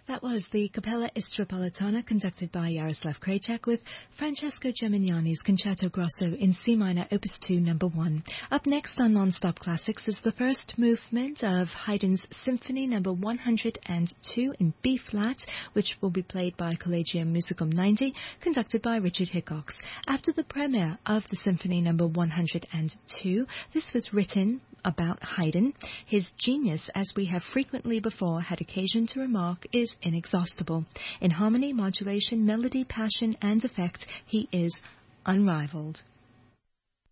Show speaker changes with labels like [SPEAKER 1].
[SPEAKER 1] That was the Capella Istropolitana conducted by Jaroslav Krajcak with Francesco Gemignani's Concerto Grosso in C minor, Opus 2, number 1. Up next on Non-Stop Classics is the first movement of Haydn's Symphony number 102 in B-flat, which will be played by Collegium Musicum 90, conducted by Richard Hickox. After the premiere of the Symphony number 102, this was written about Haydn. His genius, as we have frequently before had occasion to remark, is inexhaustible. In harmony, modulation, melody, passion, and effect, he is unrivaled.